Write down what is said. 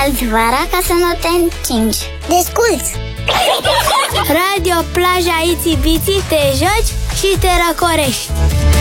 asculți vara ca să nu te încingi. Desculți! Radio Plaja Itsy Bitsy, te joci și te răcorești.